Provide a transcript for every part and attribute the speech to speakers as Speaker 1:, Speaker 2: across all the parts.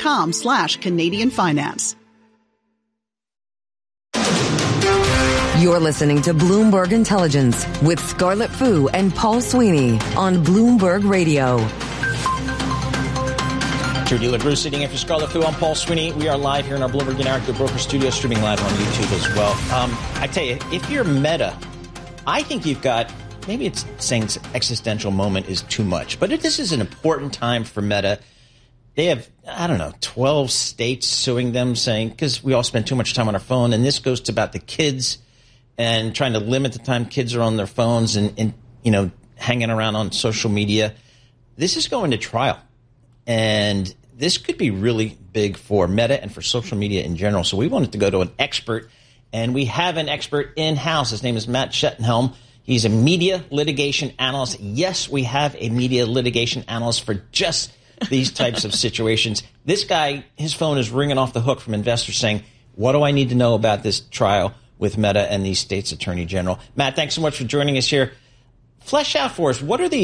Speaker 1: meta.com/Canadian Finance.
Speaker 2: You're listening to Bloomberg Intelligence with Scarlett Fu and Paul Sweeney on Bloomberg Radio.
Speaker 3: Trudy LaGrue sitting in for Scarlett Fu. I'm Paul Sweeney. We are live here in our Bloomberg Interactive Broker Studio, streaming live on YouTube as well. I tell you, if you're Meta, I think you've got, maybe it's saying it's existential moment is too much, but this is an important time for Meta. They have, 12 states suing them, saying, because we all spend too much time on our phone, and this goes to about the kids and trying to limit the time kids are on their phones and hanging around on social media. This is going to trial. And this could be really big for Meta and for social media in general. So we wanted to go to an expert, and we have an expert in-house. His name is Matt Schettenhelm. He's a media litigation analyst. Yes, we have a media litigation analyst for just these types of situations. This guy, his phone is ringing off the hook from investors saying, what do I need to know about this trial with Meta and the state's attorney general? Matt, thanks so much for joining us here. Flesh out for us, what is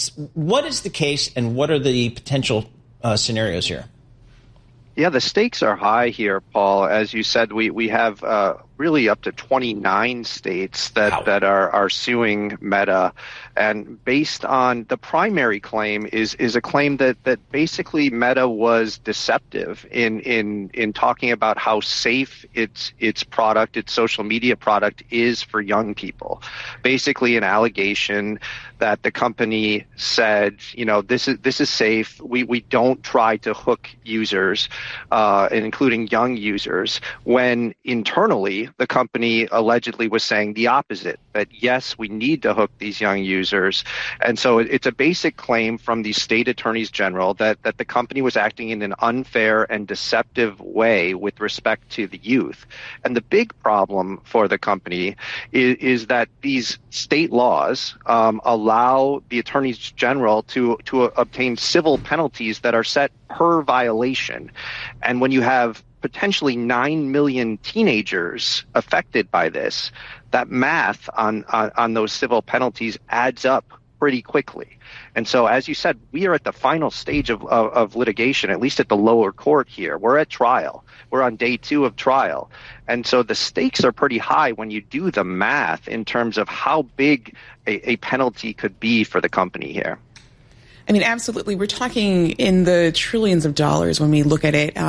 Speaker 3: the case and what are the potential scenarios here?
Speaker 4: Yeah, the stakes are high here, Paul. As you said, we have really up to 29 states that are suing Meta. And based on the primary claim is a claim that basically Meta was deceptive in talking about how safe its product, its social media product is for young people. Basically an allegation that the company said, this is safe. We don't try to hook users, including young users, when internally the company allegedly was saying the opposite, that yes, we need to hook these young users. And so it's a basic claim from the state attorneys general that the company was acting in an unfair and deceptive way with respect to the youth. And the big problem for the company is that these state laws allow the attorneys general to obtain civil penalties that are set per violation. And when you have potentially 9 million teenagers affected by this, that math on those civil penalties adds up pretty quickly. And so, as you said, we are at the final stage of litigation, at least at the lower court here. We're at trial. We're on day 2 of trial. And so the stakes are pretty high when you do the math in terms of how big a penalty could be for the company here.
Speaker 5: I mean, absolutely. We're talking in the trillions of dollars when we look at it,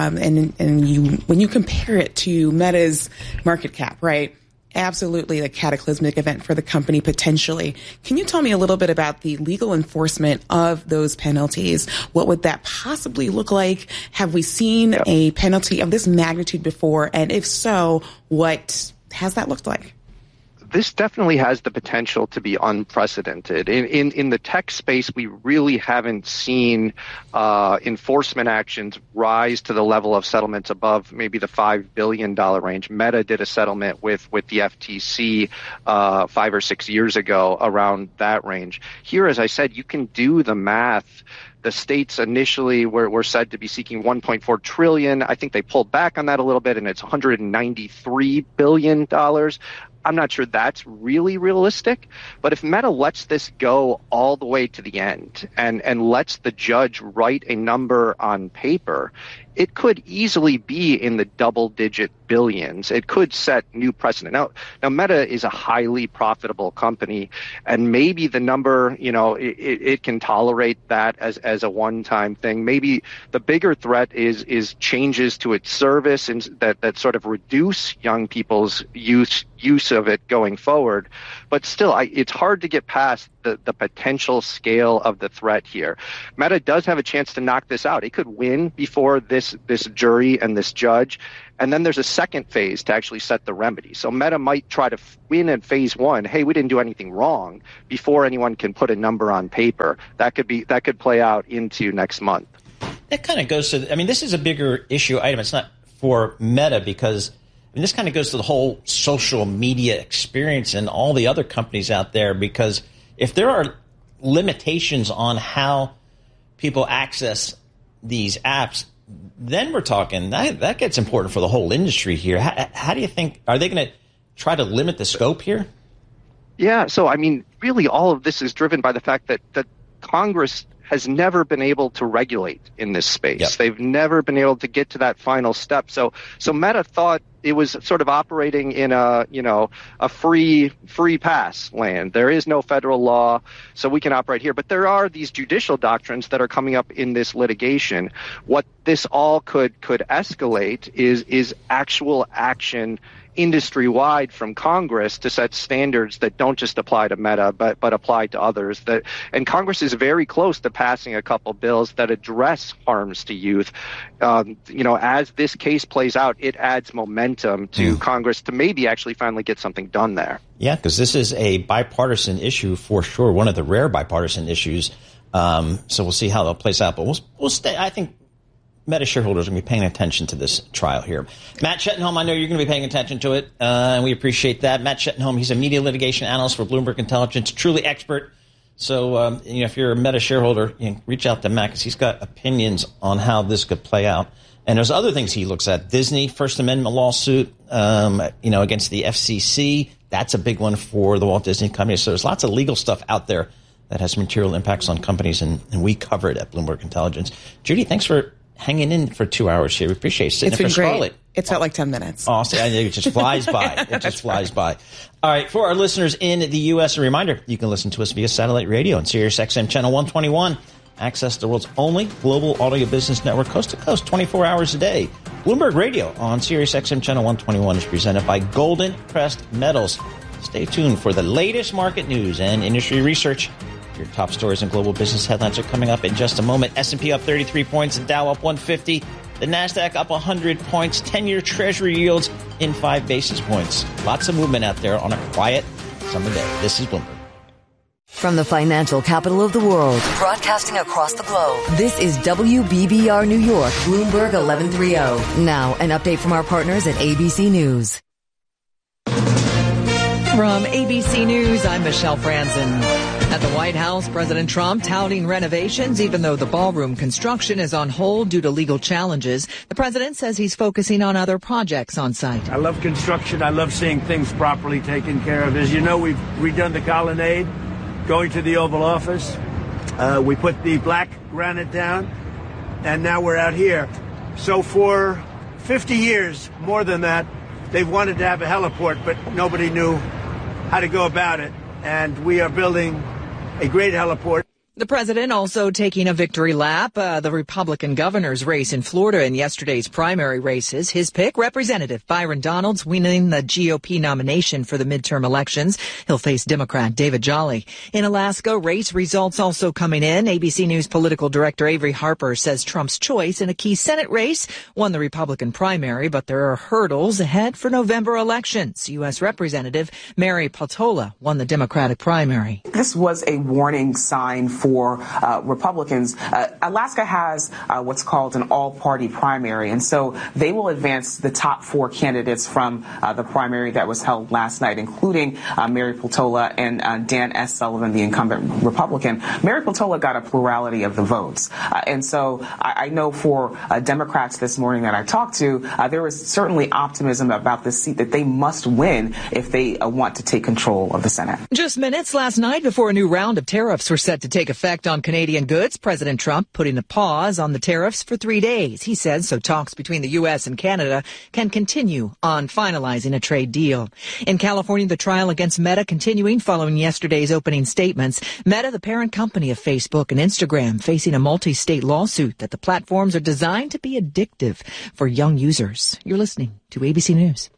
Speaker 5: when you compare it to Meta's market cap, right? Absolutely a cataclysmic event for the company potentially. Can you tell me a little bit about the legal enforcement of those penalties? What would that possibly look like? Have we seen a penalty of this magnitude before? And if so, what has that looked like?
Speaker 4: This definitely has the potential to be unprecedented. In the tech space, we really haven't seen enforcement actions rise to the level of settlements above maybe the $5 billion range. Meta did a settlement with the FTC 5 or 6 years ago around that range. Here, as I said, you can do the math. The states initially were said to be seeking $1.4 trillion. I think they pulled back on that a little bit, and it's $193 billion. I'm not sure that's really realistic, but if Meta lets this go all the way to the end and lets the judge write a number on paper, it could easily be in the double-digit billions. It could set new precedent. Now Meta is a highly profitable company, and maybe the number, it can tolerate that as a one-time thing. Maybe the bigger threat is changes to its service and that sort of reduce young people's use of it going forward. But still, it's hard to get past the potential scale of the threat here. Meta does have a chance to knock this out. It could win before this jury and this judge. And then there's a second phase to actually set the remedy. So Meta might try to win in phase 1. Hey, we didn't do anything wrong, before anyone can put a number on paper. That could play out into next month.
Speaker 3: That kind of goes to, this is a bigger issue item. It's not for Meta because this kind of goes to the whole social media experience and all the other companies out there, because if there are limitations on how people access these apps, then we're talking that gets important for the whole industry here. How do you think, are they going to try to limit the scope here?
Speaker 4: Yeah, so really all of this is driven by the fact that Congress has never been able to regulate in this space.
Speaker 3: Yep.
Speaker 4: They've never been able to get to that final step. So Meta thought it was sort of operating in a free pass land. There is no federal law, so we can operate here. But there are these judicial doctrines that are coming up in this litigation. What this all could escalate is actual action industry-wide from Congress to set standards that don't just apply to Meta, but apply to others. And Congress is very close to passing a couple bills that address harms to youth. As this case plays out, it adds momentum to Congress to maybe actually finally get something done there.
Speaker 3: Yeah, because this is a bipartisan issue for sure, one of the rare bipartisan issues. So we'll see how that plays out. But we'll stay. I think Meta shareholders are going to be paying attention to this trial here. Matt Schettenholm, I know you're going to be paying attention to it, and we appreciate that. Matt Schettenholm, he's a media litigation analyst for Bloomberg Intelligence, truly expert. So if you're a Meta shareholder, reach out to Matt because he's got opinions on how this could play out. And there's other things he looks at. Disney, First Amendment lawsuit, against the FCC. That's a big one for the Walt Disney Company. So there's lots of legal stuff out there that has material impacts on companies, and we cover it at Bloomberg Intelligence. Judy, thanks for hanging in for 2 hours here. We appreciate it.
Speaker 5: It's been great.
Speaker 3: Scarlett.
Speaker 5: It's felt like 10 minutes.
Speaker 3: Oh, it just flies by. It just flies by. All right. For our listeners in the U.S., a reminder, you can listen to us via satellite radio on Sirius XM Channel 121. Access the world's only global audio business network, coast to coast, 24 hours a day. Bloomberg Radio on Sirius XM Channel 121 is presented by Golden Crest Metals. Stay tuned for the latest market news and industry research. Your top stories and global business headlines are coming up in just a moment. S&P up 33 points and Dow up 150. The NASDAQ up 100 points. 10-year Treasury yields in 5 basis points. Lots of movement out there on a quiet summer day. This is Bloomberg.
Speaker 2: From the financial capital of the world, broadcasting across the globe, this is WBBR New York, Bloomberg 1130. Now, an update from our partners at ABC News.
Speaker 1: From ABC News, I'm Michelle Franzen. At the White House, President Trump touting renovations, even though the ballroom construction is on hold due to legal challenges. The president says he's focusing on other projects on site.
Speaker 6: I love construction. I love seeing things properly taken care of. As you know, we've redone the colonnade, going to the Oval Office. We put the black granite down, and now we're out here. So for 50 years, more than that, they've wanted to have a heliport, but nobody knew how to go about it. And we are building a great heliport.
Speaker 1: The president also taking a victory lap, the Republican governor's race in Florida in yesterday's primary races. His pick, Representative Byron Donalds, winning the GOP nomination for the midterm elections. He'll face Democrat David Jolly. In Alaska, race results also coming in. ABC News political director Avery Harper says Trump's choice in a key Senate race won the Republican primary, but there are hurdles ahead for November elections. U.S. Representative Mary Peltola won the Democratic primary.
Speaker 7: This was a warning sign for Republicans. Alaska has what's called an all-party primary, and so they will advance the top 4 candidates from the primary that was held last night, including Mary Peltola and Dan S. Sullivan, the incumbent Republican. Mary Peltola got a plurality of the votes, and so I know for Democrats this morning that I talked to, there was certainly optimism about this seat that they must win if they want to take control of the Senate.
Speaker 1: Just minutes last night before a new round of tariffs were set to take effect on Canadian goods, President Trump putting a pause on the tariffs for 3 days. He said so talks between the U.S. and Canada can continue on finalizing a trade deal. In California, the trial against Meta continuing following yesterday's opening statements. Meta, the parent company of Facebook and Instagram, facing a multi-state lawsuit that the platforms are designed to be addictive for young users. You're listening to ABC News.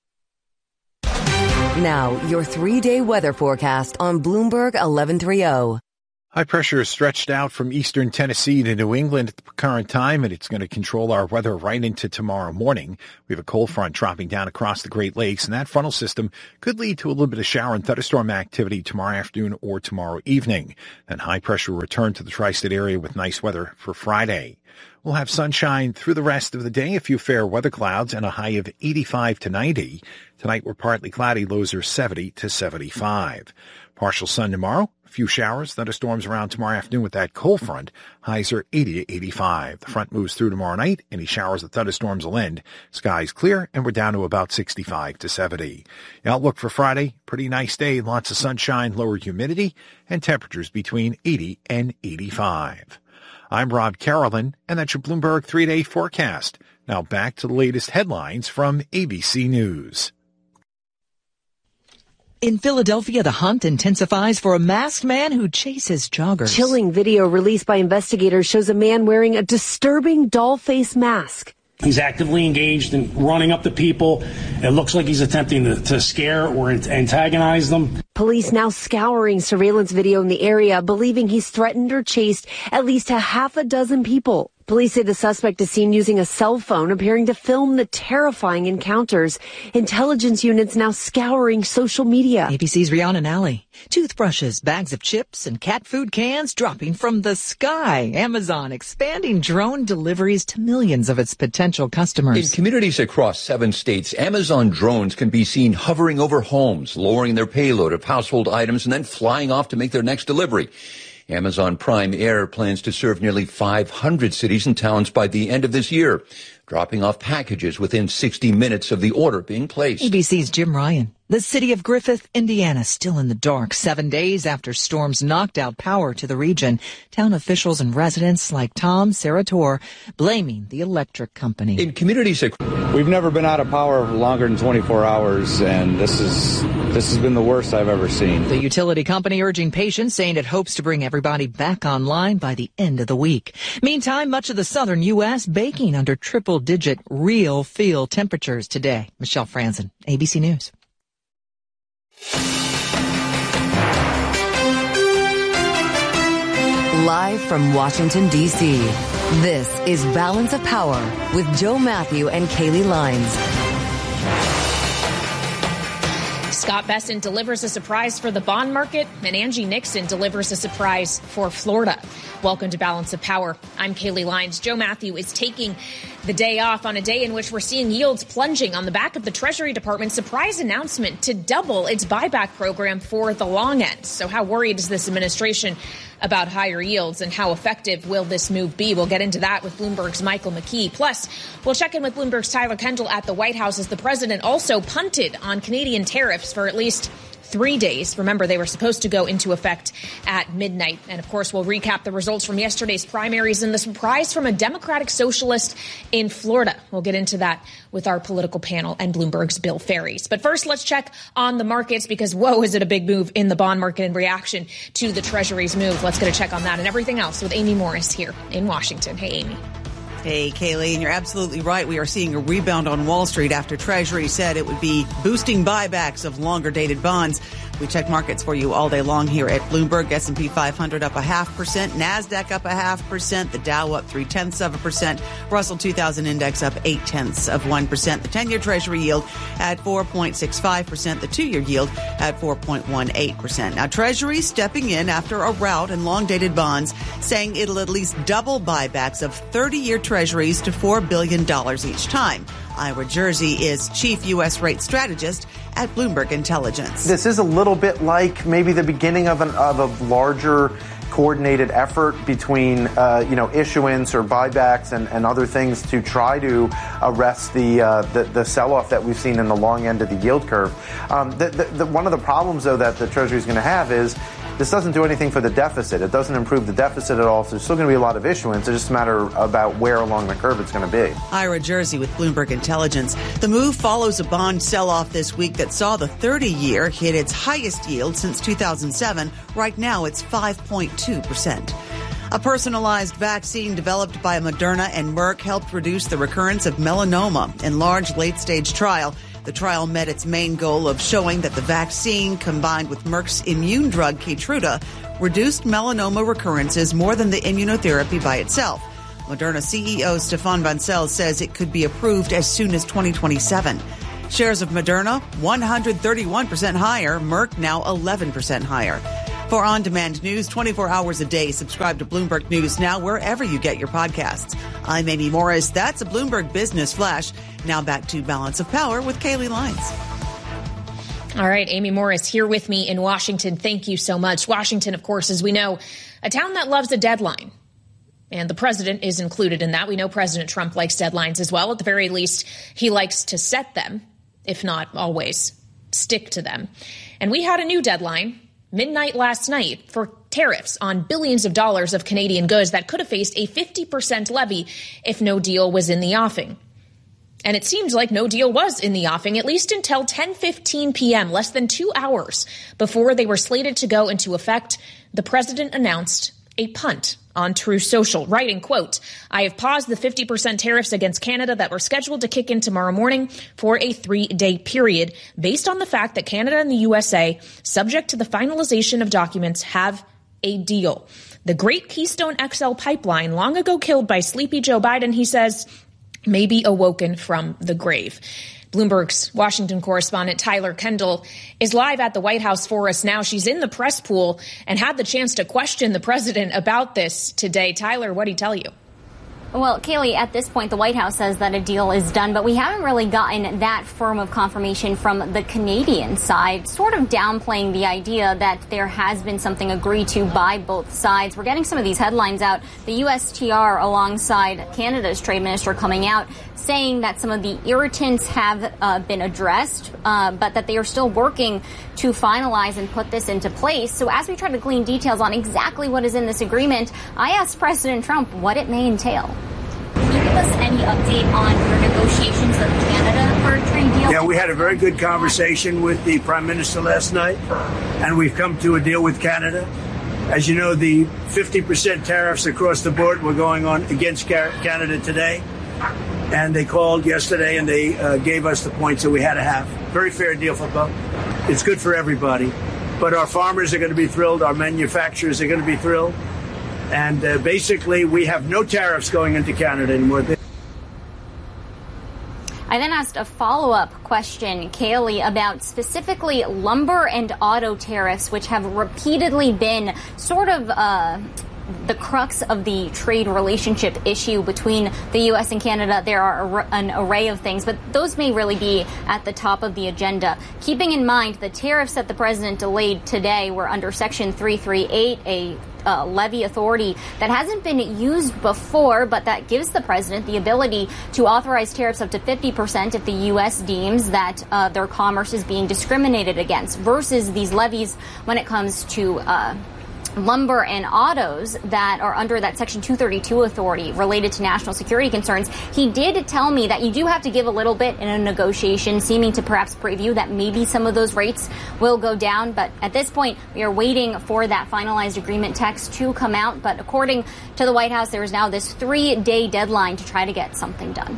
Speaker 2: Now, your 3-day weather forecast on Bloomberg 1130.
Speaker 8: High pressure is stretched out from eastern Tennessee to New England at the current time, and it's going to control our weather right into tomorrow morning. We have a cold front dropping down across the Great Lakes, and that frontal system could lead to a little bit of shower and thunderstorm activity tomorrow afternoon or tomorrow evening. Then high pressure will return to the tri-state area with nice weather for Friday. We'll have sunshine through the rest of the day, a few fair weather clouds, and a high of 85 to 90. Tonight we're partly cloudy, lows are 70 to 75. Partial sun tomorrow, A few showers, thunderstorms around tomorrow afternoon with that cold front. Highs are 80 to 85. The front moves through tomorrow night. Any showers or thunderstorms will end. Skies clear, and we're down to about 65 to 70. The outlook for Friday, pretty nice day. Lots of sunshine, lower humidity, and temperatures between 80 and 85. I'm Rod Carolyn, and that's your Bloomberg 3-day forecast. Now back to the latest headlines from ABC News.
Speaker 1: In Philadelphia, the hunt intensifies for a masked man who chases joggers.
Speaker 9: Chilling video released by investigators shows a man wearing a disturbing doll face mask.
Speaker 10: He's actively engaged in running up to people. It looks like he's attempting to scare or antagonize them.
Speaker 9: Police now scouring surveillance video in the area, believing he's threatened or chased at least a half a dozen people. Police say the suspect is seen using a cell phone, appearing to film the terrifying encounters. Intelligence units now scouring social media.
Speaker 1: ABC's Rhiannon Alley. Toothbrushes, bags of chips, and cat food cans dropping from the sky. Amazon expanding drone deliveries to millions of its potential customers.
Speaker 11: In communities across 7 states, Amazon drones can be seen hovering over homes, lowering their payload of household items, and then flying off to make their next delivery. Amazon Prime Air plans to serve nearly 500 cities and towns by the end of this year, dropping off packages within 60 minutes of the order being placed.
Speaker 1: ABC's Jim Ryan. The city of Griffith, Indiana, still in the dark 7 days after storms knocked out power to the region. Town officials and residents like Tom Serator blaming the electric company.
Speaker 11: In communities,
Speaker 12: we've never been out of power longer than 24 hours, and this has been the worst I've ever seen.
Speaker 1: The utility company urging patience, saying it hopes to bring everybody back online by the end of the week. Meantime, much of the southern U.S. baking under triple-digit real feel temperatures today. Michelle Franzen, ABC News.
Speaker 2: Live from Washington, D.C., this is Balance of Power with Joe Matthew and Kaylee Lines.
Speaker 13: Scott Bessent delivers a surprise for the bond market, and Angie Nixon delivers a surprise for Florida. Welcome to Balance of Power. I'm Kaylee Lines. Joe Matthew is taking the day off on a day in which we're seeing yields plunging on the back of the Treasury Department's surprise announcement to double its buyback program for the long end. So how worried is this administration about higher yields, and how effective will this move be? We'll get into that with Bloomberg's Michael McKee. Plus, we'll check in with Bloomberg's Tyler Kendall at the White House as the president also punted on Canadian tariffs for at least 3 days. Remember, they were supposed to go into effect at midnight. And of course, we'll recap the results from yesterday's primaries and the surprise from a Democratic socialist in Florida. We'll get into that with our political panel and Bloomberg's Bill Ferries. But first, let's check on the markets, because whoa, is it a big move in the bond market in reaction to the Treasury's move. Let's get a check on that and everything else with Amy Morris here in Washington. Hey, Amy.
Speaker 14: Hey, Kaylee, and you're absolutely right. We are seeing a rebound on Wall Street after Treasury said it would be boosting buybacks of longer-dated bonds. We check markets for you all day long here at Bloomberg. S&P 500 up 0.5%, NASDAQ up 0.5%, the Dow up 0.3%, Russell 2000 Index up 0.8%. The 10-year Treasury yield at 4.65%, the 2-year yield at 4.18%. Now, Treasury stepping in after a rout in long-dated bonds, saying it'll at least double buybacks of 30-year Treasuries to $4 billion each time. Ira Jersey is chief U.S. rate strategist at Bloomberg Intelligence.
Speaker 15: This is a little bit like maybe the beginning of a larger coordinated effort between, issuance or buybacks and other things to try to arrest the sell-off that we've seen in the long end of the yield curve. One of the problems, though, that the Treasury is going to have is this doesn't do anything for the deficit. It doesn't improve the deficit at all. So there's still going to be a lot of issuance. It's just a matter about where along the curve it's going to be.
Speaker 14: Ira Jersey with Bloomberg Intelligence. The move follows a bond sell-off this week that saw the 30-year hit its highest yield since 2007. Right now, it's 5.2%. A personalized vaccine developed by Moderna and Merck helped reduce the recurrence of melanoma in large late-stage trial. The trial met its main goal of showing that the vaccine, combined with Merck's immune drug Keytruda, reduced melanoma recurrences more than the immunotherapy by itself. Moderna CEO Stéphane Bancel says it could be approved as soon as 2027. Shares of Moderna, 131% higher. Merck now 11% higher. For on-demand news 24 hours a day, subscribe to Bloomberg News Now wherever you get your podcasts. I'm Amy Morris. That's a Bloomberg Business Flash. Now back to Balance of Power with Kaylee Lines.
Speaker 13: All right, Amy Morris here with me in Washington. Thank you so much. Washington, of course, as we know, a town that loves a deadline. And the president is included in that. We know President Trump likes deadlines as well. At the very least, he likes to set them, if not always stick to them. And we had a new deadline midnight last night for tariffs on billions of dollars of Canadian goods that could have faced a 50% levy if no deal was in the offing. And it seems like no deal was in the offing, at least until 10:15 p.m., less than 2 hours before they were slated to go into effect. The president announced a punt on Truth Social, writing, quote, "I have paused the 50% tariffs against Canada that were scheduled to kick in tomorrow morning for a 3-day period based on the fact that Canada and the USA, subject to the finalization of documents, have a deal. The Great Keystone XL pipeline, long ago killed by sleepy Joe Biden," he says, "may be awoken from the grave." Bloomberg's Washington correspondent Tyler Kendall is live at the White House for us now. She's in the press pool and had the chance to question the president about this today. Tyler, what did he tell you?
Speaker 16: Well, Kaylee, at this point, the White House says that a deal is done, but we haven't really gotten that firm of confirmation from the Canadian side, sort of downplaying the idea that there has been something agreed to by both sides. We're getting some of these headlines out. The USTR alongside Canada's trade minister coming out saying that some of the irritants have been addressed, but that they are still working to finalize and put this into place. So as we try to glean details on exactly what is in this agreement, I asked President Trump what it may entail. Can you give us any update on your negotiations with Canada for a trade deal?
Speaker 6: Yeah, we had a very good conversation with the Prime Minister last night, and we've come to a deal with Canada. As you know, the 50% tariffs across the board were going on against Canada today. And they called yesterday and they gave us the points that we had to have. Very fair deal for both. It's good for everybody. But our farmers are going to be thrilled. Our manufacturers are going to be thrilled. And basically, we have no tariffs going into Canada anymore.
Speaker 16: I then asked a follow-up question, Kaylee, about specifically lumber and auto tariffs, which have repeatedly been sort of the crux of the trade relationship issue between the U.S. and Canada. There are an array of things, but those may really be at the top of the agenda. Keeping in mind the tariffs that the president delayed today were under Section 338, a levy authority that hasn't been used before, but that gives the president the ability to authorize tariffs up to 50% if the U.S. deems that their commerce is being discriminated against, versus these levies when it comes to lumber and autos that are under that Section 232 authority related to national security concerns. He did tell me that you do have to give a little bit in a negotiation, seeming to perhaps preview that maybe some of those rates will go down. But at this point, we are waiting for that finalized agreement text to come out. But according to the White House, there is now this 3-day deadline to try to get something done.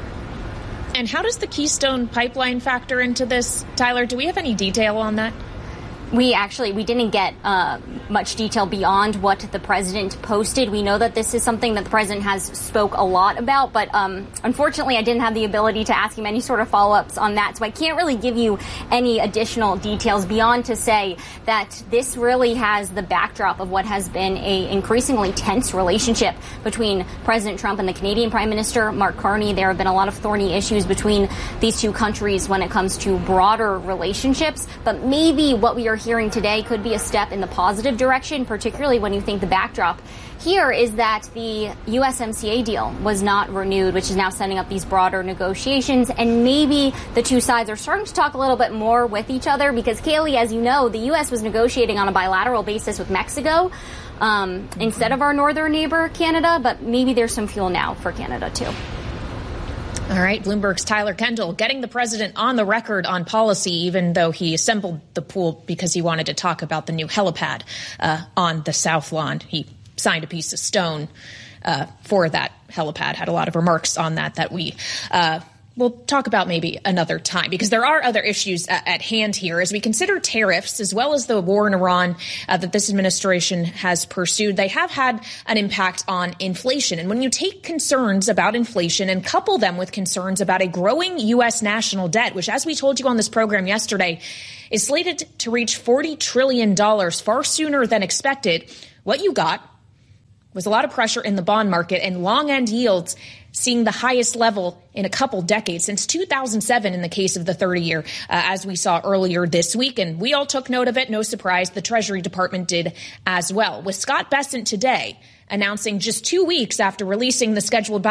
Speaker 13: And how does the Keystone Pipeline factor into this, Tyler? Do we have any detail on that?
Speaker 16: We didn't get much detail beyond what the president posted. We know that this is something that the president has spoke a lot about, but unfortunately I didn't have the ability to ask him any sort of follow-ups on that. So I can't really give you any additional details beyond to say that this really has the backdrop of what has been a increasingly tense relationship between President Trump and the Canadian Prime Minister, Mark Carney. There have been a lot of thorny issues between these two countries when it comes to broader relationships, but maybe what we are hearing today could be a step in the positive direction, particularly when you think the backdrop here is that the USMCA deal was not renewed, which is now setting up these broader negotiations. And maybe the two sides are starting to talk a little bit more with each other because, Kaylee, as you know, the U.S. was negotiating on a bilateral basis with Mexico instead of our northern neighbor, Canada. But maybe there's some fuel now for Canada, too.
Speaker 13: All right, Bloomberg's Tyler Kendall getting the president on the record on policy, even though he assembled the pool because he wanted to talk about the new helipad on the South Lawn. He signed a piece of stone for that helipad, had a lot of remarks on that we we'll talk about maybe another time, because there are other issues at hand here as we consider tariffs as well as the war in Iran that this administration has pursued. They have had an impact on inflation. And when you take concerns about inflation and couple them with concerns about a growing U.S. national debt, which, as we told you on this program yesterday, is slated to reach $40 trillion far sooner than expected, what you got was a lot of pressure in the bond market, and long end yields seeing the highest level in a couple decades, since 2007 in the case of the 30-year, as we saw earlier this week. And we all took note of it. No surprise, the Treasury Department did as well. With Scott Bessent today announcing just 2 weeks after releasing the scheduled